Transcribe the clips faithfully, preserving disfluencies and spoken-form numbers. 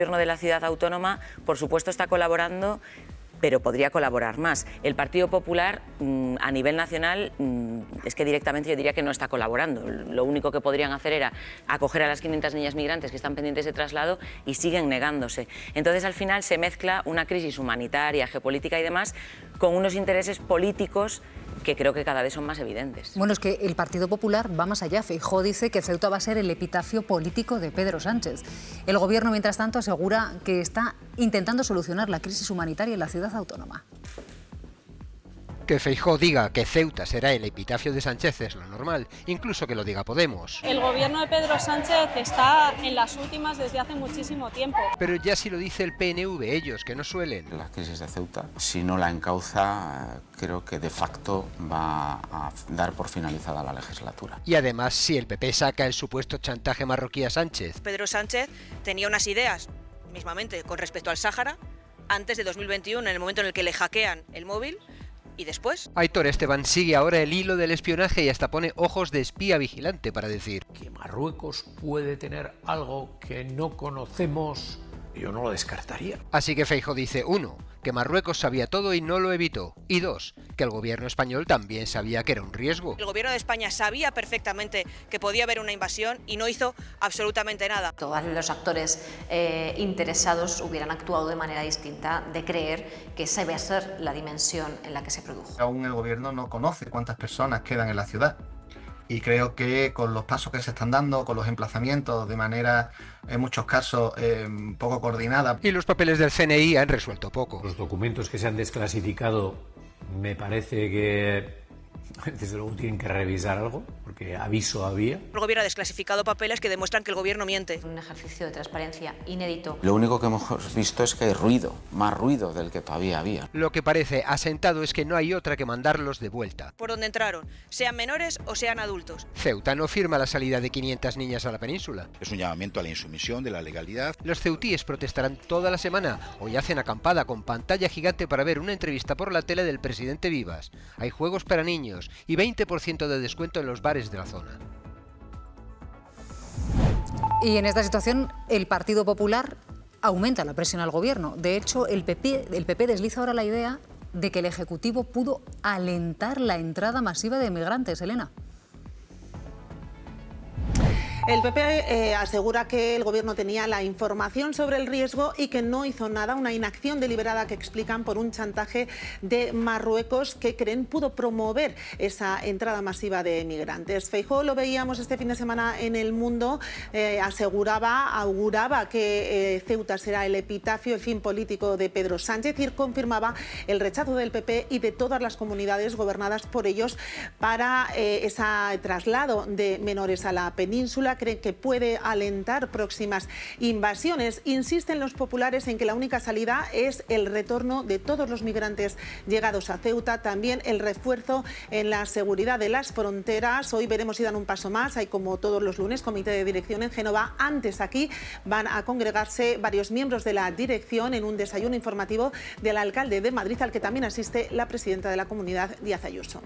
El gobierno de la ciudad autónoma, por supuesto, está colaborando, pero podría colaborar más. El Partido Popular, mmm, a nivel nacional, mmm, es que directamente yo diría que no está colaborando. Lo único que podrían hacer era acoger a las quinientas niñas migrantes que están pendientes de traslado y siguen negándose. Entonces, al final, se mezcla una crisis humanitaria, geopolítica y demás con unos intereses políticos que creo que cada vez son más evidentes. Bueno, es que el Partido Popular va más allá. Feijóo dice que Ceuta va a ser el epitafio político de Pedro Sánchez. El Gobierno, mientras tanto, asegura que está intentando solucionar la crisis humanitaria en la ciudad autónoma. Que Feijóo diga que Ceuta será el epitafio de Sánchez es lo normal, incluso que lo diga Podemos. El gobierno de Pedro Sánchez está en las últimas desde hace muchísimo tiempo. Pero ya si lo dice el P N V, ellos, que no suelen. La crisis de Ceuta, si no la encauza, creo que de facto va a dar por finalizada la legislatura. Y además, si el P P saca el supuesto chantaje marroquí a Sánchez. Pedro Sánchez tenía unas ideas, mismamente, con respecto al Sáhara, antes de dos mil veintiuno, en el momento en el que le hackean el móvil. ¿Y después? Aitor Esteban sigue ahora el hilo del espionaje y hasta pone ojos de espía vigilante para decir que Marruecos puede tener algo que no conocemos, yo no lo descartaría. Así que Feijóo dice, uno, que Marruecos sabía todo y no lo evitó, y dos, que el gobierno español también sabía que era un riesgo. El gobierno de España sabía perfectamente que podía haber una invasión y no hizo absolutamente nada. Todos los actores eh, interesados hubieran actuado de manera distinta, de creer que esa iba a ser la dimensión en la que se produjo. Aún el gobierno no conoce cuántas personas quedan en la ciudad. Y creo que con los pasos que se están dando, con los emplazamientos de manera, en muchos casos, eh, poco coordinada. Y los papeles del C N I han resuelto poco. Los documentos que se han desclasificado me parece que desde luego tienen que revisar algo, porque aviso había. El gobierno ha desclasificado papeles que demuestran que el gobierno miente. Un ejercicio de transparencia inédito. Lo único que hemos visto es que hay ruido, más ruido del que todavía había. Lo que parece asentado es que no hay otra que mandarlos de vuelta. Por donde entraron, sean menores o sean adultos. Ceuta no firma la salida de quinientas niñas a la península. Es un llamamiento a la insumisión de la legalidad. Los ceutíes protestarán toda la semana. Hoy hacen acampada con pantalla gigante para ver una entrevista por la tele del presidente Vivas. Hay juegos para niños y veinte por ciento de descuento en los bares de la zona. Y en esta situación, el Partido Popular aumenta la presión al gobierno. De hecho, el P P, el P P desliza ahora la idea de que el Ejecutivo pudo alentar la entrada masiva de migrantes. Elena. El P P eh, asegura que el gobierno tenía la información sobre el riesgo y que no hizo nada, una inacción deliberada que explican por un chantaje de Marruecos que creen pudo promover esa entrada masiva de migrantes. Feijóo, lo veíamos este fin de semana en El Mundo, eh, aseguraba, auguraba que eh, Ceuta será el epitafio, el fin político de Pedro Sánchez y confirmaba el rechazo del P P y de todas las comunidades gobernadas por ellos para eh, ese traslado de menores a la península. Cree que puede alentar próximas invasiones. Insisten los populares en que la única salida es el retorno de todos los migrantes llegados a Ceuta, también el refuerzo en la seguridad de las fronteras. Hoy veremos si dan un paso más. Hay, como todos los lunes, comité de dirección en Génova. Antes, aquí van a congregarse varios miembros de la dirección en un desayuno informativo del alcalde de Madrid, al que también asiste la presidenta de la comunidad, Díaz Ayuso.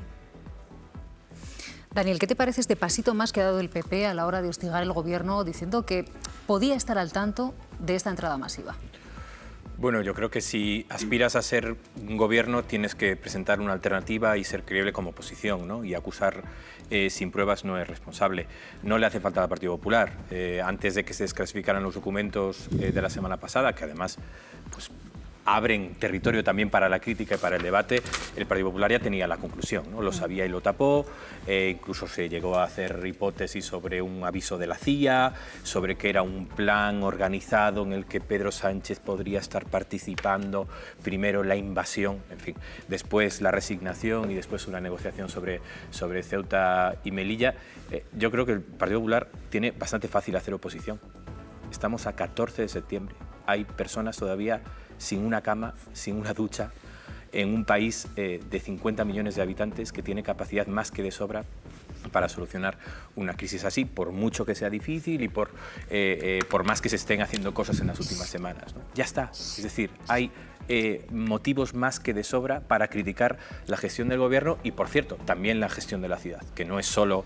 Daniel, ¿qué te parece este pasito más que ha dado el P P a la hora de hostigar el gobierno diciendo que podía estar al tanto de esta entrada masiva? Bueno, yo creo que si aspiras a ser un gobierno tienes que presentar una alternativa y ser creíble como oposición, ¿no? Y acusar eh, sin pruebas no es responsable. No le hace falta al Partido Popular. Eh, antes de que se desclasificaran los documentos eh, de la semana pasada, que además pues, abren territorio también para la crítica y para el debate, el Partido Popular ya tenía la conclusión, ¿no? Lo sabía y lo tapó, eh, incluso se llegó a hacer hipótesis sobre un aviso de la C I A, sobre que era un plan organizado en el que Pedro Sánchez podría estar participando, primero la invasión, en fin, después la resignación y después una negociación sobre, sobre Ceuta y Melilla. Eh, yo creo que el Partido Popular tiene bastante fácil hacer oposición. Estamos a catorce de septiembre, hay personas todavía sin una cama, sin una ducha, en un país eh, de cincuenta millones de habitantes que tiene capacidad más que de sobra para solucionar una crisis así, por mucho que sea difícil y por, eh, eh, por más que se estén haciendo cosas en las últimas semanas, ¿no? Ya está, es decir, hay eh, motivos más que de sobra para criticar la gestión del gobierno y, por cierto, también la gestión de la ciudad, que no es solo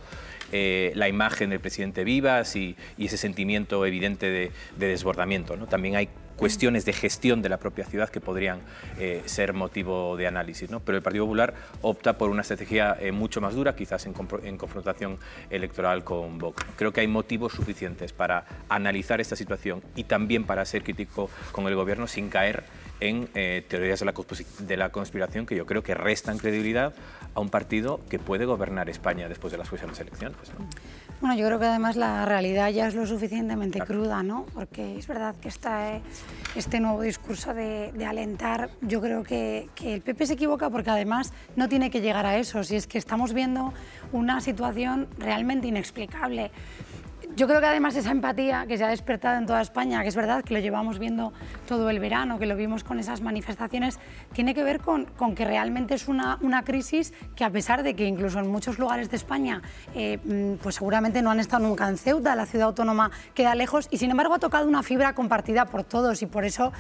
eh, la imagen del presidente Vivas y, y ese sentimiento evidente de, de desbordamiento, ¿no? También hay cuestiones de gestión de la propia ciudad que podrían eh, ser motivo de análisis, ¿no? Pero el Partido Popular opta por una estrategia eh, mucho más dura, quizás en, en confrontación electoral con Vox. Creo que hay motivos suficientes para analizar esta situación y también para ser crítico con el Gobierno sin caer en eh, teorías de la, de la conspiración que yo creo que restan credibilidad a un partido que puede gobernar España después de las próximas elecciones, ¿no? Bueno, yo creo que además la realidad ya es lo suficientemente cruda, ¿no? Porque es verdad que está este nuevo discurso de, de alentar, yo creo que, que el P P se equivoca porque además no tiene que llegar a eso, si es que estamos viendo una situación realmente inexplicable. Yo creo que además esa empatía que se ha despertado en toda España, que es verdad que lo llevamos viendo todo el verano, que lo vimos con esas manifestaciones, tiene que ver con, con que realmente es una, una crisis que, a pesar de que incluso en muchos lugares de España eh, pues seguramente no han estado nunca en Ceuta, la ciudad autónoma queda lejos, y sin embargo ha tocado una fibra compartida por todos, y por eso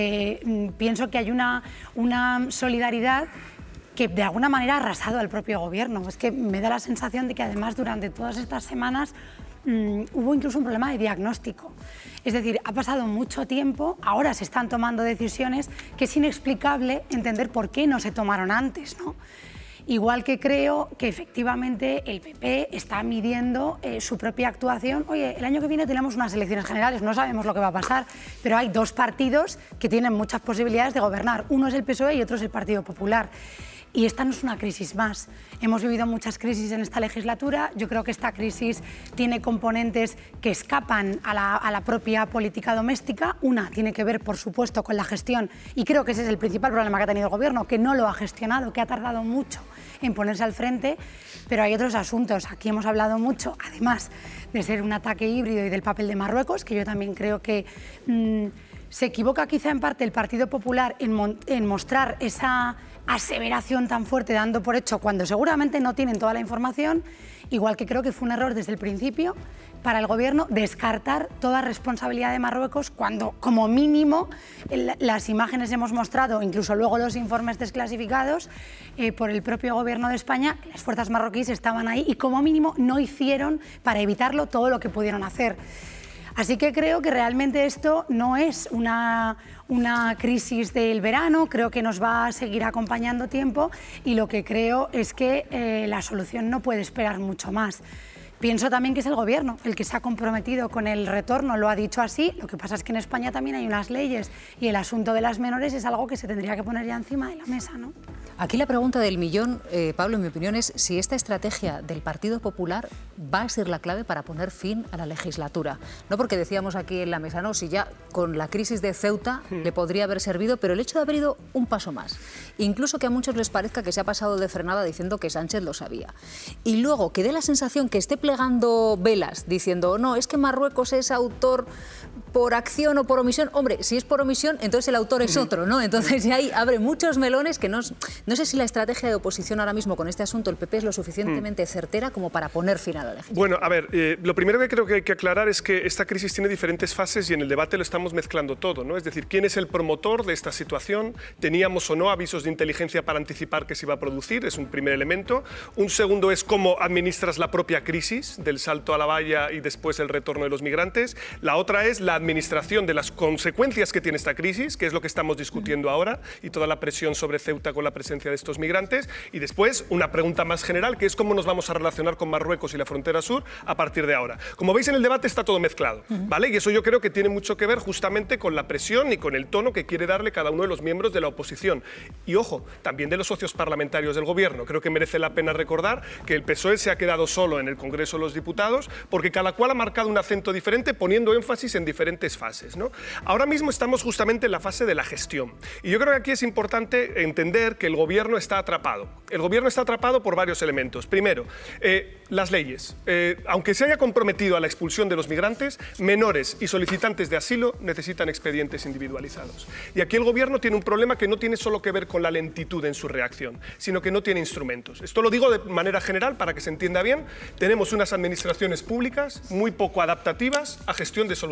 eh, pienso que hay una, una solidaridad que de alguna manera ha arrasado al propio Gobierno. Es que me da la sensación de que además durante todas estas semanas Mm, hubo incluso un problema de diagnóstico. Es decir, ha pasado mucho tiempo, ahora se están tomando decisiones que es inexplicable entender por qué no se tomaron antes, ¿no? Igual que creo que efectivamente el P P está midiendo eh, su propia actuación. Oye, el año que viene tenemos unas elecciones generales, no sabemos lo que va a pasar, pero hay dos partidos que tienen muchas posibilidades de gobernar. Uno es el P S O E y otro es el Partido Popular. Y esta no es una crisis más. Hemos vivido muchas crisis en esta legislatura. Yo creo que esta crisis tiene componentes que escapan a la, a la propia política doméstica. Una tiene que ver, por supuesto, con la gestión, y creo que ese es el principal problema que ha tenido el Gobierno, que no lo ha gestionado, que ha tardado mucho en ponerse al frente. Pero hay otros asuntos. Aquí hemos hablado mucho, además de ser un ataque híbrido y del papel de Marruecos, que yo también creo que mmm, se equivoca quizá en parte el Partido Popular en, en mostrar esa aseveración tan fuerte, dando por hecho cuando seguramente no tienen toda la información, igual que creo que fue un error desde el principio para el Gobierno descartar toda responsabilidad de Marruecos cuando, como mínimo, el, las imágenes hemos mostrado, incluso luego los informes desclasificados eh, por el propio Gobierno de España, las fuerzas marroquíes estaban ahí y como mínimo no hicieron para evitarlo todo lo que pudieron hacer. Así que creo que realmente esto no es una, una crisis del verano, creo que nos va a seguir acompañando tiempo, y lo que creo es que eh, la solución no puede esperar mucho más. Pienso también que es el Gobierno el que se ha comprometido con el retorno, lo ha dicho así. Lo que pasa es que en España también hay unas leyes y el asunto de las menores es algo que se tendría que poner ya encima de la mesa, ¿no? Aquí la pregunta del millón, eh, Pablo, en mi opinión, es si esta estrategia del Partido Popular va a ser la clave para poner fin a la legislatura. No porque decíamos aquí en la mesa, no, si ya con la crisis de Ceuta mm. le podría haber servido, pero el hecho de haber ido un paso más, incluso que a muchos les parezca que se ha pasado de frenada diciendo que Sánchez lo sabía, y luego que dé la sensación que esté plegando velas diciendo, no, es que Marruecos es autor por acción o por omisión. Hombre, si es por omisión, entonces el autor es otro, ¿no? Entonces ya ahí abre muchos melones que no... No sé si la estrategia de oposición ahora mismo con este asunto, el P P, es lo suficientemente certera como para poner fin a la legislatura. Bueno, a ver, eh, lo primero que creo que hay que aclarar es que esta crisis tiene diferentes fases y en el debate lo estamos mezclando todo, ¿no? Es decir, ¿quién es el promotor de esta situación? ¿Teníamos o no avisos de inteligencia para anticipar que se iba a producir? Es un primer elemento. Un segundo es cómo administras la propia crisis, del salto a la valla y después el retorno de los migrantes. La otra es la administración de las consecuencias que tiene esta crisis, que es lo que estamos discutiendo ahora, y toda la presión sobre Ceuta con la presencia de estos migrantes. Y después, una pregunta más general, que es cómo nos vamos a relacionar con Marruecos y la frontera sur a partir de ahora. Como veis en el debate está todo mezclado, ¿vale? Y eso yo creo que tiene mucho que ver justamente con la presión y con el tono que quiere darle cada uno de los miembros de la oposición. Y ojo, también de los socios parlamentarios del Gobierno. Creo que merece la pena recordar que el P S O E se ha quedado solo en el Congreso de los Diputados porque cada cual ha marcado un acento diferente poniendo énfasis en diferentes fases, ¿no? Ahora mismo estamos justamente en la fase de la gestión. Y yo creo que aquí es importante entender que el Gobierno está atrapado. El Gobierno está atrapado por varios elementos. Primero, eh, las leyes. Eh, aunque se haya comprometido a la expulsión de los migrantes, menores y solicitantes de asilo necesitan expedientes individualizados. Y aquí el Gobierno tiene un problema que no tiene solo que ver con la lentitud en su reacción, sino que no tiene instrumentos. Esto lo digo de manera general para que se entienda bien. Tenemos unas administraciones públicas muy poco adaptativas a gestión de soluciones de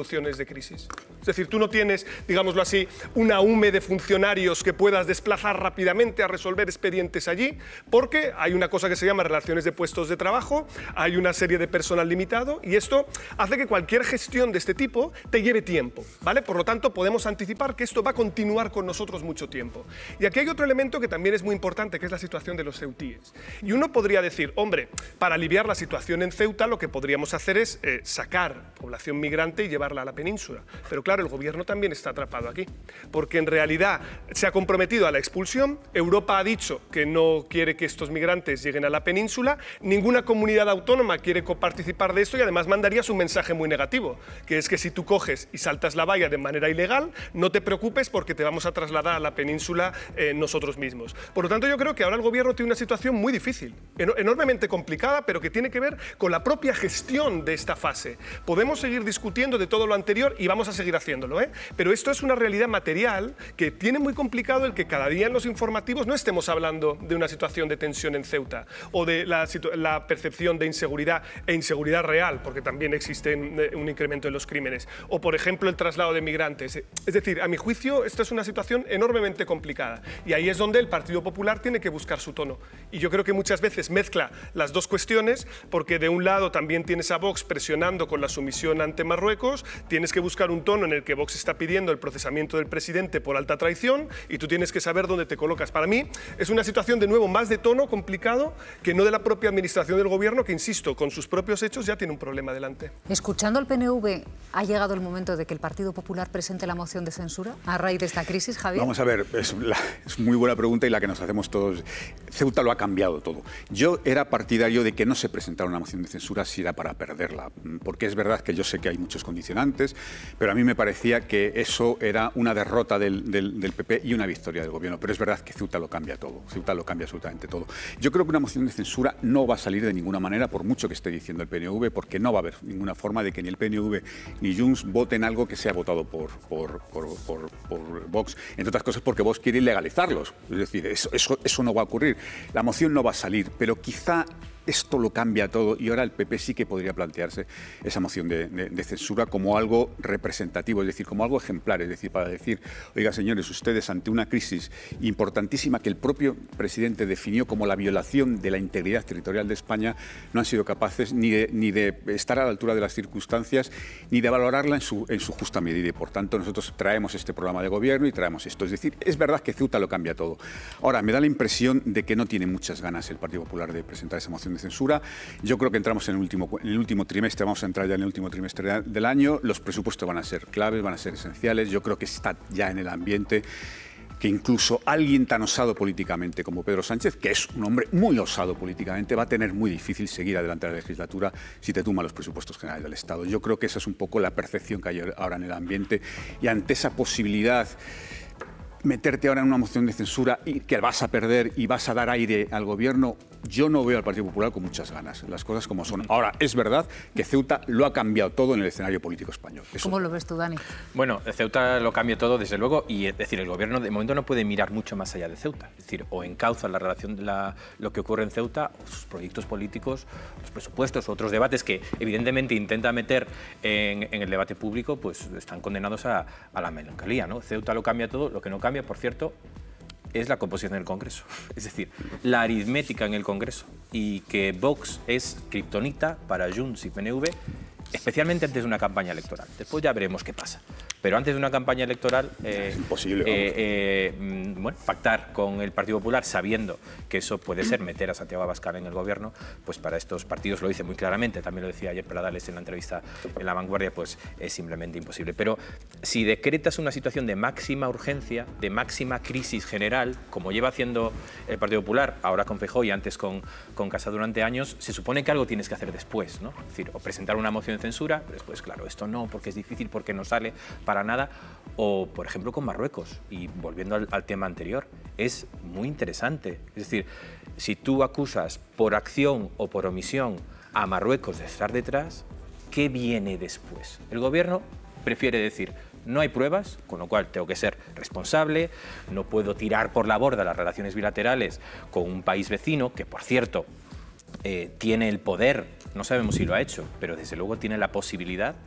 crisis. Es decir, tú no tienes, digámoslo así, una hume de funcionarios que puedas desplazar rápidamente a resolver expedientes allí, porque hay una cosa que se llama relaciones de puestos de trabajo, hay una serie de personal limitado y esto hace que cualquier gestión de este tipo te lleve tiempo, ¿vale? Por lo tanto, podemos anticipar que esto va a continuar con nosotros mucho tiempo. Y aquí hay otro elemento que también es muy importante, que es la situación de los ceutíes. Y uno podría decir, hombre, para aliviar la situación en Ceuta, lo que podríamos hacer es eh, sacar población migrante y llevarla a la península. Pero claro, el gobierno también está atrapado aquí, porque en realidad se ha comprometido a la expulsión, Europa ha dicho que no quiere que estos migrantes lleguen a la península, ninguna comunidad autónoma quiere participar de esto y además mandarías un mensaje muy negativo, que es que si tú coges y saltas la valla de manera ilegal, no te preocupes porque te vamos a trasladar a la península eh, nosotros mismos. Por lo tanto, yo creo que ahora el gobierno tiene una situación muy difícil, enormemente complicada, pero que tiene que ver con la propia gestión de esta fase. Podemos seguir discutiendo de todo lo anterior y vamos a seguir haciéndolo, ¿eh? Pero esto es una realidad material que tiene muy complicado el que cada día en los informativos no estemos hablando de una situación de tensión en Ceuta o de la, la percepción de inseguridad e inseguridad real, porque también existe un, un incremento en los crímenes, o por ejemplo el traslado de migrantes. Es decir, a mi juicio, esta es una situación enormemente complicada y ahí es donde el Partido Popular tiene que buscar su tono. Y yo creo que muchas veces mezcla las dos cuestiones, porque de un lado también tienes a Vox presionando con la sumisión ante Marruecos, tienes que buscar un tono en el que Vox está pidiendo el procesamiento del presidente por alta traición y tú tienes que saber dónde te colocas. Para mí es una situación de nuevo más de tono complicado que no de la propia administración del gobierno, que insisto, con sus propios hechos ya tiene un problema delante. Escuchando al P N V, ¿ha llegado el momento de que el Partido Popular presente la moción de censura a raíz de esta crisis, Javier? Vamos a ver, es, la, es muy buena pregunta y la que nos hacemos todos. Ceuta lo ha cambiado todo. Yo era partidario de que no se presentara una moción de censura si era para perderla, porque es verdad que yo sé que hay muchos condicionantes, pero a mí me parecía que eso era una derrota del, del, del P P y una victoria del gobierno. Pero es verdad que Ceuta lo cambia todo, Ceuta lo cambia absolutamente todo. Yo creo que una moción de censura no va a salir de ninguna manera, por mucho que esté diciendo el P N V, porque no va a haber ninguna forma de que ni el P N V ni Junts voten algo que sea votado por, por, por, por, por Vox, entre otras cosas porque Vox quiere ilegalizarlos. Es decir, eso, eso, eso no va a ocurrir. La moción no va a salir, pero quizá esto lo cambia todo y ahora el P P sí que podría plantearse esa moción de, de, de censura como algo representativo, es decir, como algo ejemplar, es decir, para decir, oiga señores, ustedes ante una crisis importantísima que el propio presidente definió como la violación de la integridad territorial de España, no han sido capaces ni de, ni de estar a la altura de las circunstancias ni de valorarla en su, en su justa medida y por tanto nosotros traemos este programa de gobierno y traemos esto. Es decir, es verdad que Ceuta lo cambia todo. Ahora, me da la impresión de que no tiene muchas ganas el Partido Popular de presentar esa moción de censura. Yo creo que entramos en el último, en el último trimestre, vamos a entrar ya en el último trimestre del año, los presupuestos van a ser claves, van a ser esenciales, yo creo que está ya en el ambiente que incluso alguien tan osado políticamente como Pedro Sánchez, que es un hombre muy osado políticamente, va a tener muy difícil seguir adelante la legislatura si te tumban los presupuestos generales del Estado. Yo creo que esa es un poco la percepción que hay ahora en el ambiente y ante esa posibilidad meterte ahora en una moción de censura y que vas a perder y vas a dar aire al gobierno, yo no veo al Partido Popular con muchas ganas, las cosas como son. Ahora, es verdad que Ceuta lo ha cambiado todo en el escenario político español. Eso. ¿Cómo lo ves tú, Dani? Bueno, Ceuta lo cambia todo, desde luego, y es decir, el gobierno de momento no puede mirar mucho más allá de Ceuta. Es decir, o encauza la relación de la, lo que ocurre en Ceuta, o sus proyectos políticos, los presupuestos, o otros debates que evidentemente intenta meter en, en el debate público, pues están condenados a, a la melancolía, ¿no? Ceuta lo cambia todo, lo que no cambia, por cierto, es la composición del Congreso, es decir, la aritmética en el Congreso, y que Vox es kriptonita para Junts y P N V, especialmente antes de una campaña electoral. Después ya veremos qué pasa. Pero antes de una campaña electoral, eh, es imposible, eh, eh, bueno, pactar con el Partido Popular sabiendo que eso puede ser meter a Santiago Abascal en el gobierno, pues para estos partidos lo dice muy claramente, también lo decía ayer Pradales en la entrevista en La Vanguardia, pues es simplemente imposible. Pero si decretas una situación de máxima urgencia, de máxima crisis general, como lleva haciendo el Partido Popular, ahora con Feijóo y antes con, con Casado durante años, se supone que algo tienes que hacer después, ¿no? Es decir, o presentar una moción de censura, pero después, claro, esto no, porque es difícil, porque no sale para nada, o por ejemplo con Marruecos, y volviendo al, al tema anterior, es muy interesante, es decir, si tú acusas por acción o por omisión a Marruecos de estar detrás, ¿qué viene después? El gobierno prefiere decir, no hay pruebas, con lo cual tengo que ser responsable, no puedo tirar por la borda las relaciones bilaterales con un país vecino, que por cierto eh, tiene el poder, no sabemos si lo ha hecho, pero desde luego tiene la posibilidad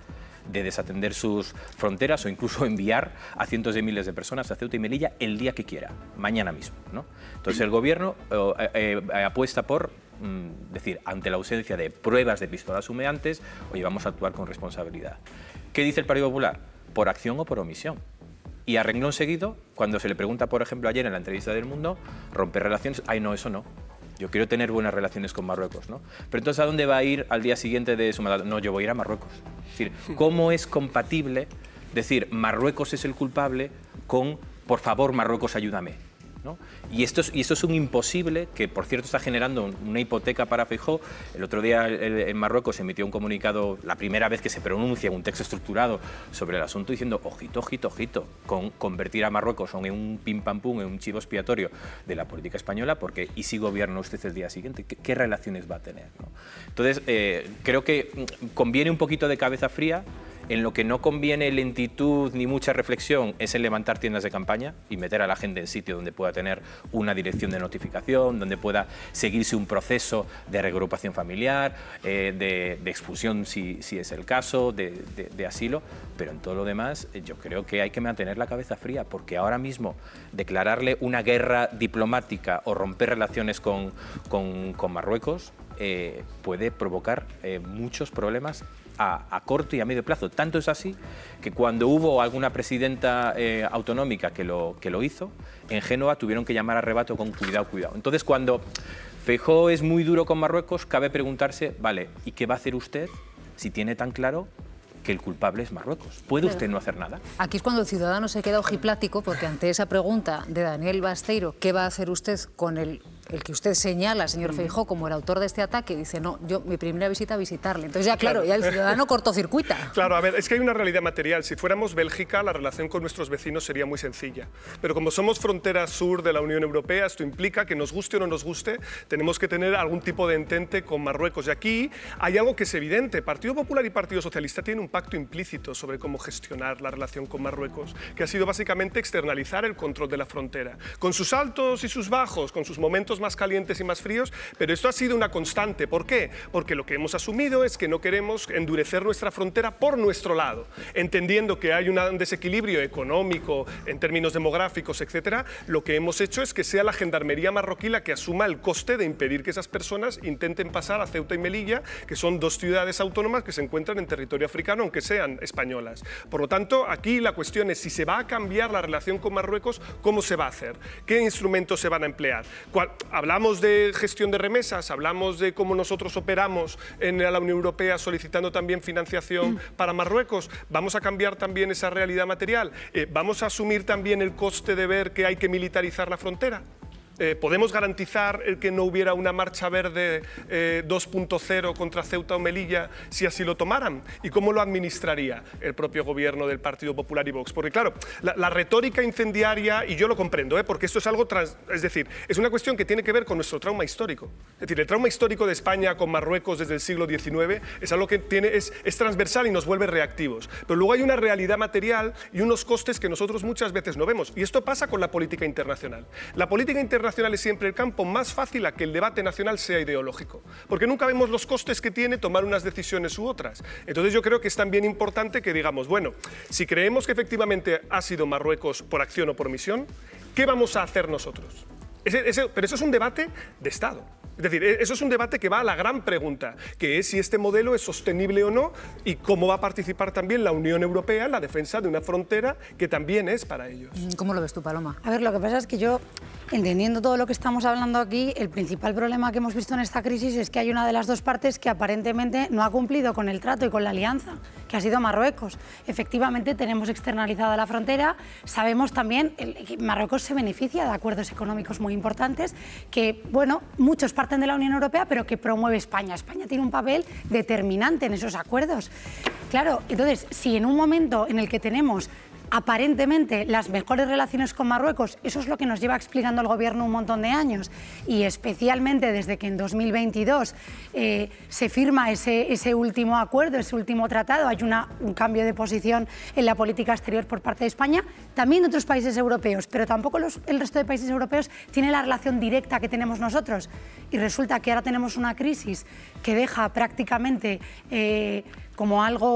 de desatender sus fronteras o incluso enviar a cientos de miles de personas a Ceuta y Melilla el día que quiera, mañana mismo, ¿no? Entonces el gobierno eh, eh, apuesta por mm, decir, ante la ausencia de pruebas de pistolas humeantes, oye, vamos a actuar con responsabilidad. ¿Qué dice el Partido Popular? Por acción o por omisión. Y a renglón seguido, cuando se le pregunta, por ejemplo, ayer en la entrevista del Mundo, romper relaciones, ay no, eso no. Yo quiero tener buenas relaciones con Marruecos, ¿no? Pero entonces, ¿a dónde va a ir al día siguiente de su mandato? No, yo voy a ir a Marruecos. Es decir, ¿cómo es compatible decir Marruecos es el culpable con por favor, Marruecos, ayúdame? ¿No? Y, esto es, y esto es un imposible que, por cierto, está generando una hipoteca para Feijóo. El otro día en Marruecos se emitió un comunicado, la primera vez que se pronuncia un texto estructurado sobre el asunto, diciendo, ojito, ojito, ojito, con convertir a Marruecos en un pim pam pum, en un chivo expiatorio de la política española, porque ¿y si gobierna usted el día siguiente? ¿Qué, qué relaciones va a tener? ¿No? Entonces, eh, creo que conviene un poquito de cabeza fría. En lo que no conviene lentitud ni mucha reflexión es en levantar tiendas de campaña y meter a la gente en sitio donde pueda tener una dirección de notificación, donde pueda seguirse un proceso de reagrupación familiar, eh, de, de expulsión si, si es el caso, de, de, de asilo, pero en todo lo demás yo creo que hay que mantener la cabeza fría, porque ahora mismo declararle una guerra diplomática o romper relaciones con, con, con Marruecos eh, puede provocar eh, muchos problemas A, a corto y a medio plazo. Tanto es así que cuando hubo alguna presidenta eh, autonómica que lo, que lo hizo, en Génova tuvieron que llamar a rebato con cuidado, cuidado. Entonces, cuando Feijóo es muy duro con Marruecos, cabe preguntarse, vale, ¿y qué va a hacer usted si tiene tan claro que el culpable es Marruecos? ¿Puede usted no hacer nada? Aquí es cuando el ciudadano se queda ojiplático, porque ante esa pregunta de Daniel Basteiro, ¿qué va a hacer usted con el, el que usted señala, señor Feijóo, como el autor de este ataque? Dice, no, yo mi primera visita a visitarle. Entonces ya, claro, ya el ciudadano cortocircuita. Claro, a ver, es que hay una realidad material. Si fuéramos Bélgica, la relación con nuestros vecinos sería muy sencilla. Pero como somos frontera sur de la Unión Europea, esto implica que nos guste o no nos guste, tenemos que tener algún tipo de entente con Marruecos. Y aquí hay algo que es evidente. Partido Popular y Partido Socialista tienen un pacto implícito sobre cómo gestionar la relación con Marruecos, que ha sido básicamente externalizar el control de la frontera, con sus altos y sus bajos, con sus momentos más calientes y más fríos, pero esto ha sido una constante. ¿Por qué? Porque lo que hemos asumido es que no queremos endurecer nuestra frontera por nuestro lado, entendiendo que hay un desequilibrio económico en términos demográficos, etcétera. Lo que hemos hecho es que sea la gendarmería marroquí la que asuma el coste de impedir que esas personas intenten pasar a Ceuta y Melilla, que son dos ciudades autónomas que se encuentran en territorio africano, aunque sean españolas. Por lo tanto, aquí la cuestión es si se va a cambiar la relación con Marruecos, ¿cómo se va a hacer? ¿Qué instrumentos se van a emplear? ¿Cuál? Hablamos de gestión de remesas, hablamos de cómo nosotros operamos en la Unión Europea solicitando también financiación para Marruecos. ¿Vamos a cambiar también esa realidad material? Eh, ¿Vamos a asumir también el coste de ver que hay que militarizar la frontera? Eh, ¿Podemos garantizar el que no hubiera una marcha verde eh, dos punto cero contra Ceuta o Melilla si así lo tomaran? ¿Y cómo lo administraría el propio gobierno del Partido Popular y Vox? Porque claro, la, la retórica incendiaria, y yo lo comprendo, ¿eh? porque esto es algo, trans, es decir, es una cuestión que tiene que ver con nuestro trauma histórico. Es decir, el trauma histórico de España con Marruecos desde el siglo diecinueve es algo que tiene, es, es transversal y nos vuelve reactivos. Pero luego hay una realidad material y unos costes que nosotros muchas veces no vemos. Y esto pasa con la política internacional. La política internacional es siempre el campo más fácil a que el debate nacional sea ideológico, porque nunca vemos los costes que tiene tomar unas decisiones u otras. Entonces yo creo que es también importante que digamos, bueno, si creemos que efectivamente ha sido Marruecos por acción o por omisión, ¿qué vamos a hacer nosotros? Ese, ese, pero eso es un debate de Estado. Es decir, eso es un debate que va a la gran pregunta, que es si este modelo es sostenible o no y cómo va a participar también la Unión Europea en la defensa de una frontera que también es para ellos. ¿Cómo lo ves tú, Paloma? A ver, lo que pasa es que yo, entendiendo todo lo que estamos hablando aquí, el principal problema que hemos visto en esta crisis es que hay una de las dos partes que aparentemente no ha cumplido con el trato y con la alianza, que ha sido Marruecos. Efectivamente, tenemos externalizada la frontera, sabemos también que Marruecos se beneficia de acuerdos económicos muy importantes que, bueno, muchos parten de la Unión Europea, pero que promueve España. España tiene un papel determinante en esos acuerdos. Claro, entonces, si en un momento en el que tenemos aparentemente las mejores relaciones con Marruecos, eso es lo que nos lleva explicando el Gobierno un montón de años, y especialmente desde que en dos mil veintidós eh, se firma ese, ese último acuerdo, ese último tratado, hay una, un cambio de posición en la política exterior por parte de España, también de otros países europeos, pero tampoco los, el resto de países europeos tiene la relación directa que tenemos nosotros, y resulta que ahora tenemos una crisis que deja prácticamente eh, como algo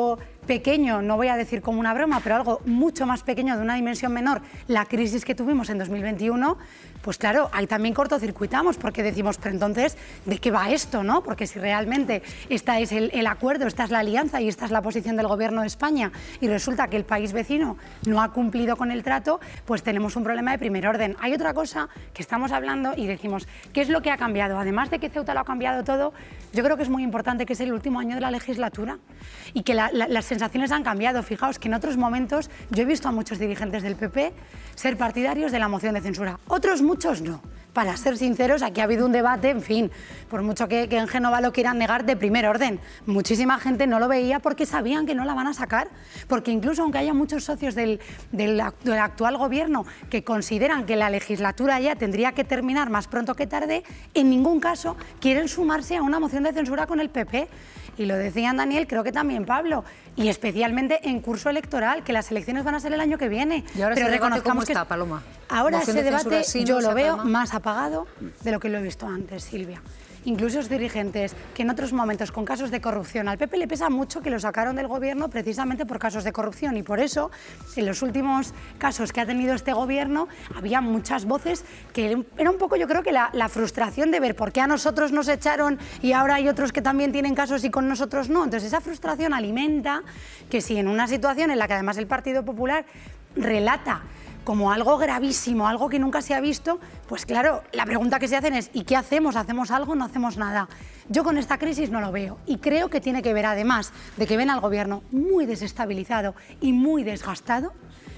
pequeño, no voy a decir como una broma, pero algo mucho más pequeño, de una dimensión menor, la crisis que tuvimos en dos mil veintiuno, pues claro, ahí también cortocircuitamos, porque decimos, pero entonces, ¿de qué va esto, no? Porque si realmente esta es el, el acuerdo, esta es la alianza y esta es la posición del Gobierno de España, y resulta que el país vecino no ha cumplido con el trato, pues tenemos un problema de primer orden. Hay otra cosa que estamos hablando y decimos, ¿qué es lo que ha cambiado? Además de que Ceuta lo ha cambiado todo, yo creo que es muy importante que es el último año de la legislatura y que la, la, las sensaciones han cambiado. Fijaos que en otros momentos yo he visto a muchos dirigentes del P P ser partidarios de la moción de censura, otros muchos no. Para ser sinceros, aquí ha habido un debate, en fin, por mucho que, que en Génova lo quieran negar, de primer orden. Muchísima gente no lo veía porque sabían que no la van a sacar, porque incluso aunque haya muchos socios del, del, del actual gobierno que consideran que la legislatura ya tendría que terminar más pronto que tarde, en ningún caso quieren sumarse a una moción de censura con el P P. Y lo decían Daniel, creo que también Pablo, y especialmente en curso electoral, que las elecciones van a ser el año que viene. Y ahora pero ese debate, ¿cómo que está, Paloma? Ahora Moción ese de debate censura, sí, yo ¿no? lo veo Paloma. más apagado de lo que lo he visto antes, Silvia. Incluso los dirigentes que en otros momentos con casos de corrupción, al P P le pesa mucho que lo sacaron del gobierno precisamente por casos de corrupción, y por eso en los últimos casos que ha tenido este gobierno había muchas voces que era un poco, yo creo que la, la frustración de ver por qué a nosotros nos echaron y ahora hay otros que también tienen casos y con nosotros no. Entonces esa frustración alimenta que si en una situación en la que además el Partido Popular relata como algo gravísimo, algo que nunca se ha visto, pues claro, la pregunta que se hacen es ¿y qué hacemos? ¿Hacemos algo? ¿No hacemos nada? Yo con esta crisis no lo veo y creo que tiene que ver, además de que ven al gobierno muy desestabilizado y muy desgastado,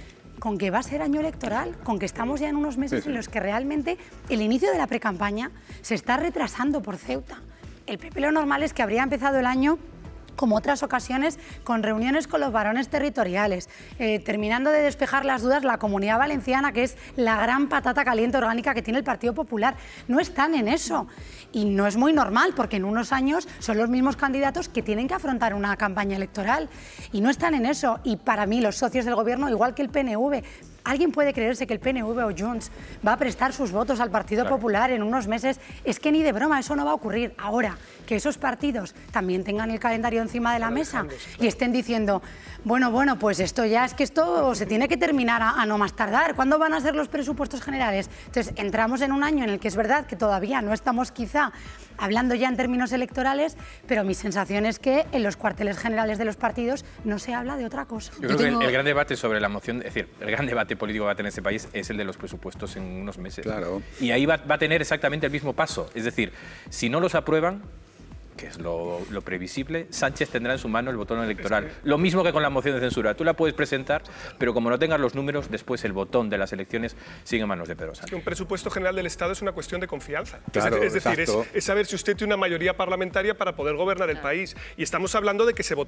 con que va a ser año electoral, con que estamos ya en unos meses en los que realmente el inicio de la precampaña se está retrasando por Ceuta. El P P lo normal es que habría empezado el año como otras ocasiones, con reuniones con los varones territoriales, eh, terminando de despejar las dudas la Comunidad Valenciana, que es la gran patata caliente orgánica que tiene el Partido Popular. No están en eso y no es muy normal, porque en unos años son los mismos candidatos que tienen que afrontar una campaña electoral y no están en eso. Y para mí los socios del Gobierno, igual que el P N V, ¿alguien puede creerse que el P N V o Junts va a prestar sus votos al Partido claro. Popular en unos meses? Es que ni de broma, eso no va a ocurrir. Ahora, que esos partidos también tengan el calendario encima de la mesa y estén diciendo, bueno, bueno, pues esto ya es que esto se tiene que terminar a, a no más tardar. ¿Cuándo van a ser los presupuestos generales? Entonces, entramos en un año en el que es verdad que todavía no estamos quizá hablando ya en términos electorales, pero mi sensación es que en los cuarteles generales de los partidos no se habla de otra cosa. Yo creo Yo tengo... que el, el gran debate sobre la moción, es decir, el gran debate político que va a tener este país es el de los presupuestos en unos meses. Claro. Y ahí va, va a tener exactamente el mismo paso. Es decir, si no los aprueban, que es lo, lo previsible, Sánchez tendrá en su mano el botón electoral. Lo mismo que con la moción de censura. Tú la puedes presentar, pero como no tengas los números, después el botón de las elecciones sigue en manos de Pedro Sánchez. Un presupuesto general del Estado es una cuestión de confianza. Claro, es, es decir, es, es es saber si usted tiene una mayoría parlamentaria para poder gobernar el país. Y estamos hablando de que se